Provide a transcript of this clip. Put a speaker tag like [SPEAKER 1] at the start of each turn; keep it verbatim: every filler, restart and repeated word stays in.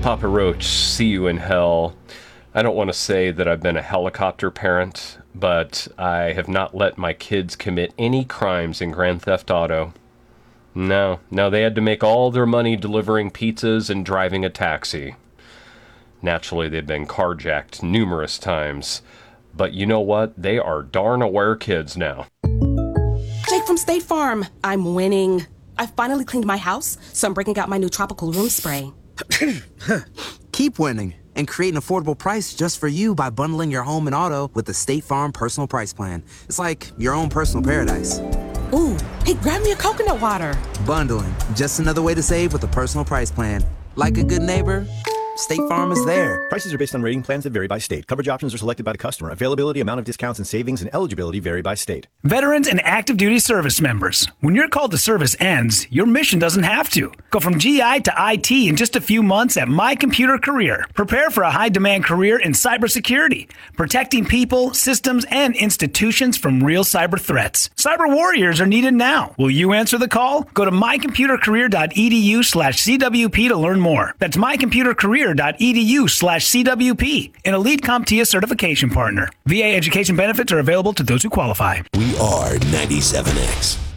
[SPEAKER 1] Papa Roach, see you in hell. I don't want to say that I've been a helicopter parent, but I have not let my kids commit any crimes in Grand Theft Auto. No, no, they had to make all their money delivering pizzas and driving a taxi. Naturally, they've been carjacked numerous times. But you know what? They are darn aware kids now.
[SPEAKER 2] Jake from State Farm. I'm winning. I finally cleaned my house, so I'm breaking out my new tropical room spray.
[SPEAKER 3] Keep winning and create an affordable price just for you by bundling your home and auto with the State Farm Personal Price Plan. It's like your own personal paradise.
[SPEAKER 2] Ooh, hey, grab me a coconut water.
[SPEAKER 3] Bundling, just another way to save with a personal price plan. Like a good neighbor, State Farm is there.
[SPEAKER 4] Prices are based on rating plans that vary by state. Coverage options are selected by the customer. Availability, amount of discounts and savings, and eligibility vary by state.
[SPEAKER 5] Veterans and active duty service members. When your call to service ends, your mission doesn't have to. Go from G I to I T in just a few months at My Computer Career. Prepare for a high-demand career in cybersecurity, protecting people, systems, and institutions from real cyber threats. Cyber warriors are needed now. Will you answer the call? Go to mycomputercareer.edu slash CWP to learn more. That's mycomputercareer.edu slash CWP, an elite CompTIA certification partner. V A education benefits are available to those who qualify.
[SPEAKER 6] We are ninety-seven X.